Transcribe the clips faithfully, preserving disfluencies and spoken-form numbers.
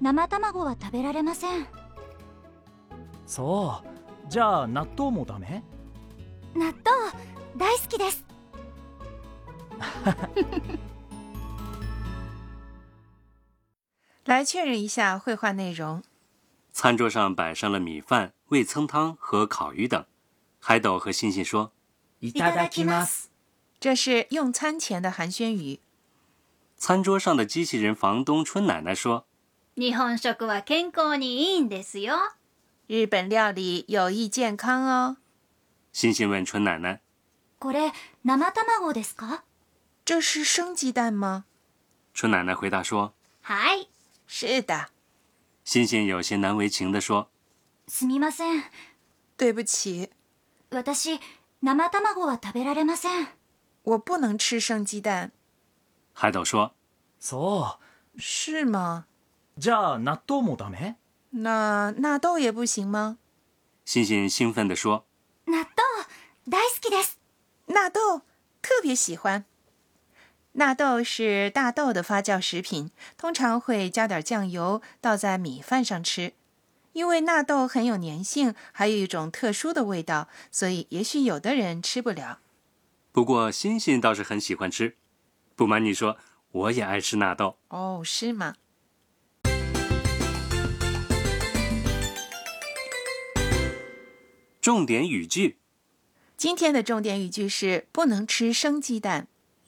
生卵は食べられません。 そう、じゃあ納豆もダメ？ 納豆大好きです。 来确认一下绘画内容。 餐桌上摆上了米饭、味噌汤和烤鱼等。海斗和欣欣说：“ いただきます。” 这是用餐前的寒暄语。 餐桌上的机器人房东春奶奶说：“ 日本食は健康にいいんですよ。 日本料理有益健康哦。 欣欣问春奶奶：“ これ生卵ですか？” 这是生鸡蛋吗？ 春奶奶回答说：“ はい。” 是的。 欣欣有些难为情地说：“ すみません。 对不起。 私、生卵は食べられません。 我不能吃生鸡蛋。” 海斗说：“ そう。 是吗？ じゃあ納豆もダメ？ 那纳豆也不行吗？” 欣欣兴奋地说：“ 納豆大好きです。 纳豆特别喜欢。”纳豆是大豆的发酵食品，通常会加点酱油，倒在米饭上吃。因为纳豆很有粘性，还有一种特殊的味道，所以也许有的人吃不了。 不过欣欣倒是很喜欢吃。不瞒你说，我也爱吃纳豆。 哦，是吗？ 重点语句。 今天的重点语句是不能吃生鸡蛋。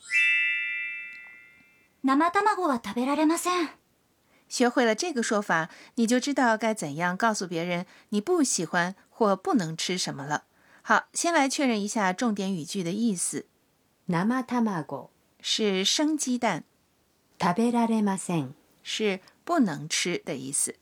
生卵は食べられません。 学会了这个说法，你就知道该怎样告诉别人你不喜欢或不能吃什么了。好，先来确认一下重点语句的意思。 生卵是生鸡蛋， 食べられません是不能吃的意思。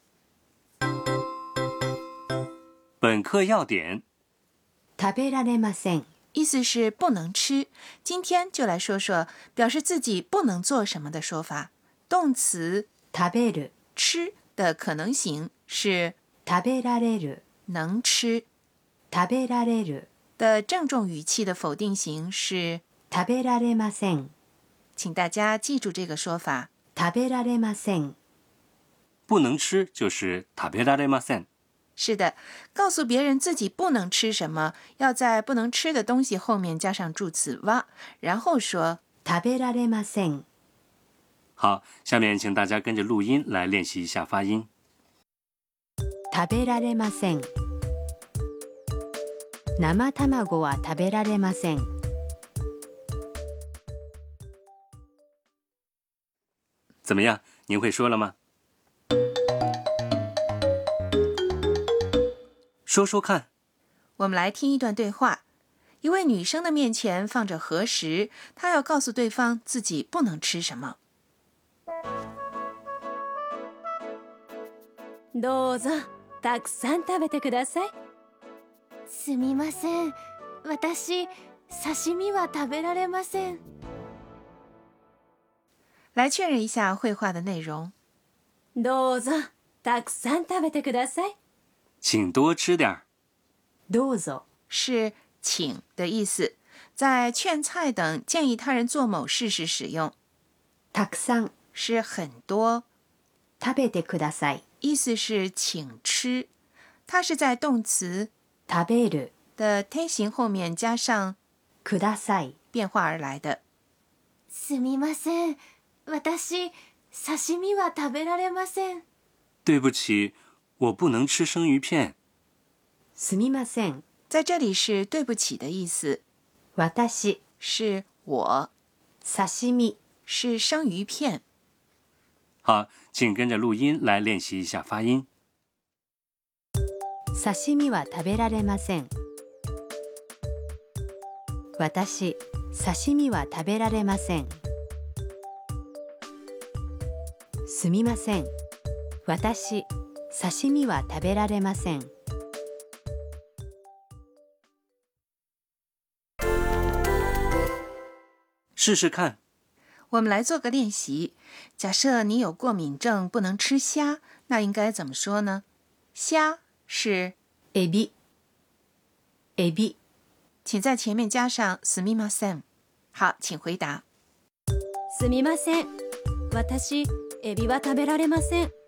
本课要点： 食べられません意思是不能吃。今天就来说说表示自己不能做什么的说法。动词食べる吃的可能形是食べられる能吃。 食べられる的郑重语气的否定形是食べられません。 请大家记住这个说法。 食べられません不能吃就是食べられません。 是的，告诉别人自己不能吃什么，要在不能吃的东西后面加上助词は，然后说食べられません。 好，下面请大家跟着录音来练习一下发音。 食べられません。生卵は食べられません。 怎么样？您会说了吗？说说看。 我们来听一段对话。一位女生的面前放着和食，她要告诉对方自己不能吃什么。 どうぞたくさん食べてください。 すみません。私、刺身は食べられません。 来确认一下绘画的内容。 どうぞたくさん食べてください。 请多吃点儿。 どうぞ是请的意思，在劝菜等建议他人做某事时使用。 たくさん是很多， 食べてください。 意思是请吃。它是在动词食べる的推形后面加上ください变化而来的。 すみません。私、刺身は食べられません。 对不起，我不能吃生鱼片。 すみません。 在这里是对不起的意思。 私是我， 刺身是生鱼片。 好，请跟着录音来练习一下发音。 刺身は食べられません。私、刺身は食べられません。すみません。私、刺身は食べられません。 试试看。 我们来做个练习。假设你有过敏症，不能吃虾，那应该怎么说呢？虾是エビ、エビ。 请在前面加上すみません。好，请回答。 すみません。私、エビは食べられません。